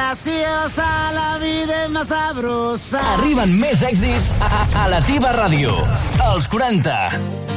graciosa, la vida és más sabrosa. Arriben més èxits a la teva ràdio. Els 40.